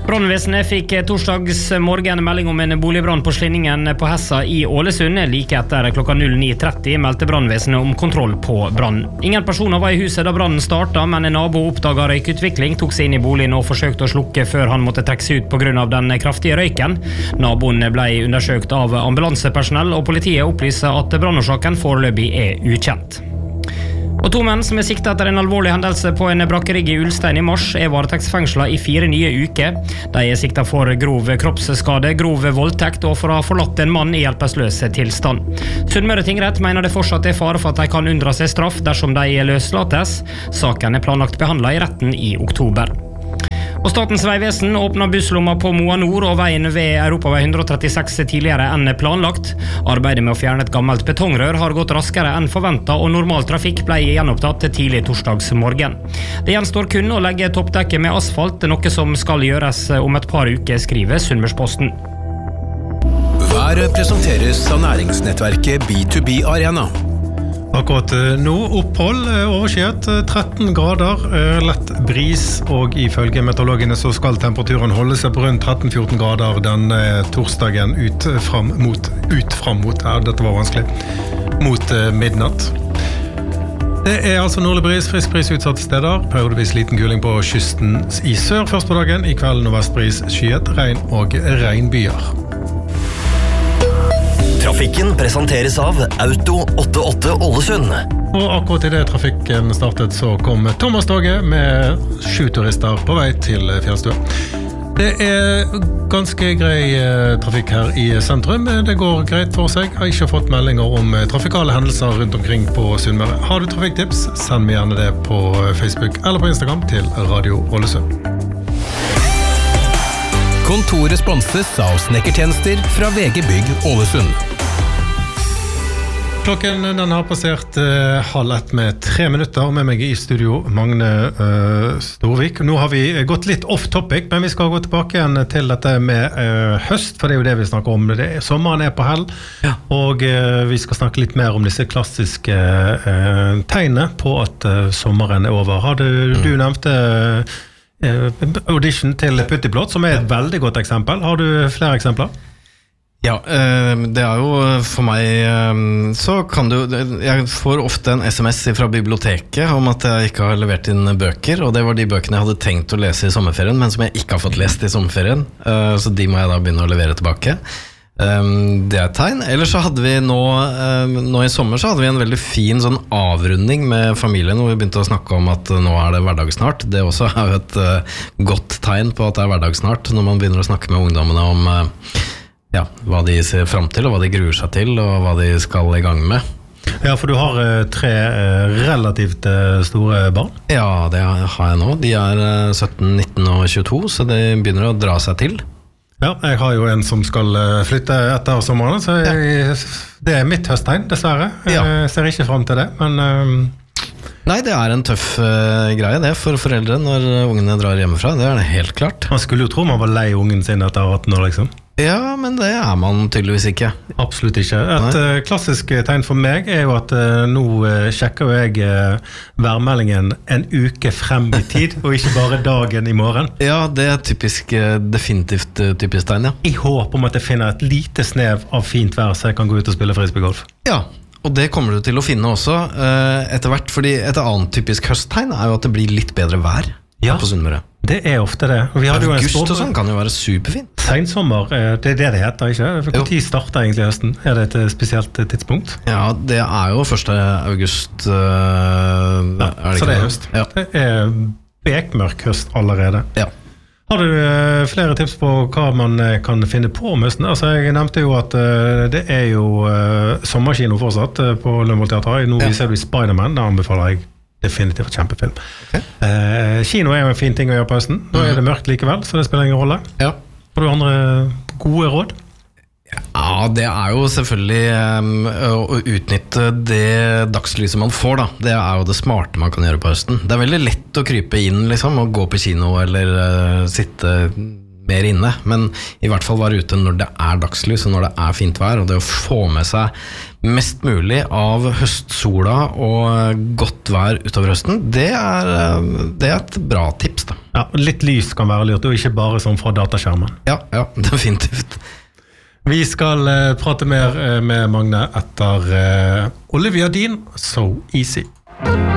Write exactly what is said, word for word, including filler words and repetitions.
Brannvesenet fikk torsdags morgen melding om en boligbrann på Slinningen på Hessa i Ålesund. Like etter klokka ni tretti meldte brannvesenet om kontroll på brann. Ingen personer var i huset da brannen startet, men en nabo oppdaget røykutvikling, tok seg inn i boligen og forsøkte å slukke før han måtte trekke seg ut på grunn av den kraftige røyken. Naboen ble undersøkt av ambulansepersonell, og politiet opplyser at brannårsaken foreløpig er ukjent. Og to menn som er siktet etter en alvorlig hendelse på en brakkerigg i Ulstein i mars er varetektsfengslet i fire nye uker. De er siktet for grov kroppsskade, grov voldtekt og for å ha forlatt en mann i hjelpeløs tilstand. Sunnmøre tingrett mener det fortsatt er fare for at de kan unndra seg straff dersom de løslates. Saken er planlagt behandlet i retten i oktober. Og Statens vegvesen åpner busslomma på Moa Nord og veien ved Europavei ett trettiseks tidligere enn planlagt. Arbeidet med å fjerne et gammelt betongrør har gått raskere enn forventet, og normal trafikk ble gjenopptatt tidlig torsdags morgen. Det gjenstår kun å legge toppdekket med asfalt, noe som skal gjøres om et par uker, skriver Sunnmørsposten. Været presenteres av næringsnettverket B to B Arena. Akkurat nå opphold, overskyet, tretten grader, lett bris, og ifølge meteorologene så skal temperaturen holde seg på rundt tretten til fjorten grader den torsdagen ut fram mot, ut fram mot, ja, dette var vanskelig, mot midnatt. Det er altså nordlig bris, frisk bris utsatte steder, periodevis liten kuling på kysten i sør først på dagen, i kvelden og vestbris skyet, regn og regnbyer. Trafikken presenteres av Auto åttiåtte Ålesund. Og akkurat i det trafikken startet så kom Thomas-toget med sju turister på vei til Fjellstue. Det er ganske grei trafikk her i sentrum. Det går greit for seg. Jeg har ikke fått meldinger om trafikale hendelser rundt omkring på Sunnmøre. Har du trafikktips, send meg gjerne det på Facebook eller på Instagram til Radio Ålesund. Kontoret sponses av snekkertjenester fra V G Bygg Ålesund. Klokken den har passert uh, halv ett med tre minutter, med meg i studio Magne uh, Storvik. Nå har vi gått litt off topic, men vi skal gå tilbake igjen til dette med uh, høst, for det er jo det vi snakker om. Det er, sommeren er på hell, ja. Og uh, vi skal snakke litt mer om disse klassiske uh, tegnene på at uh, sommeren er over. Har du, mm. du nevnte uh, audition til Puttiplott, som er et veldig godt eksempel. Har du flere eksempler? Ja, det er jo for meg, så kan du, jeg får ofte en sms fra biblioteket om at jeg ikke har levert inn bøker, og det var de bøkene jeg hadde tenkt å lese i sommerferien, men som jeg ikke har fått lest i sommerferien, så de må jeg da begynne å levere tilbake. Det er et tegn. Ellers så hadde vi nå, nå i sommer så hadde vi en veldig fin sånn avrunding med familien, hvor vi begynte å snakke om at nå er det hverdag snart. Det også er jo et godt tegn på at det er hverdag snart, når man begynner å snakke med ungdommene om ja, hva de ser frem til, og hva de gruer seg til, og hva de skal i gang med. Ja, for du har uh, tre uh, relativt uh, store barn? Ja, det har jeg nå. De er uh, sytten, nitten og tjueto, så de begynner å dra seg til. Ja, jeg har jo en som skal uh, flytte etter sommeren, så jeg, ja. Det er mitt høsttegn, dessverre. Ja. Jeg ser ikke frem til det, men... Um... Nei, det er en tøff uh, greie det for foreldre når ungene drar hjemmefra, det er det helt klart. Man skulle jo tro man var lei ungen sin etter atten år, liksom. Ja, men det er man tydeligvis ikke. Absolutt ikke. Et uh, klassisk tegn for meg er jo at uh, nå uh, sjekker jeg uh, værmeldingen en uke frem i tid, og ikke bare dagen i morgen. Ja, det er typisk, uh, definitivt uh, typisk tegn, ja. I håp om at jeg finner et lite snev av fint vær, så jeg kan gå ut og spille frisbeegolf. Ja, og det kommer du til å finne også uh, etter hvert, fordi et annet typisk høsttegn er jo at det blir litt bedre vær. Ja, på Sunnmøre. Det er ofte det. Og vi hadde August jo en og sånn kan jo være superfint. Sensommer, det er det det heter, ikke? Hvor tid starter egentlig høsten? Er det et spesielt tidspunkt? Ja, det er jo første august. Uh, ja, er det så det er høst. Ja. Det er bekmørk høst allerede. Ja. Har du uh, flere tips på hva man uh, kan finne på om høsten? Altså, jeg nevnte jo at uh, det er jo uh, sommerkino fortsatt uh, på Lønvoll Teater. Nå ja. Viser du Spider-Man, da anbefaler jeg definitivt kjempefilm. Okay. Eh, kino er jo en fin ting å gjøre på høsten. Nå er det mørkt likevel, så det spiller ingen rolle. Ja. Har du andre gode råd? Ja, det er jo selvfølgelig um, å utnytte det dagslyset man får da. Det er jo det smarte man kan gjøre på høsten. Det er veldig lett å krype inn liksom, og gå på kino eller uh, sitte mer inne, men i hvert fall være ute når det er dagslys og når det er fint vær, og det å få med seg mest mulig av høstsola og godt vær utover høsten, det er, det er et bra tips da. Ja, litt lys kan være lurt, og ikke bare sånn fra dataskjermen. Ja, ja, definitivt. Vi skal uh, prate mer uh, med Magne etter uh, Olivia Dean, So Easy.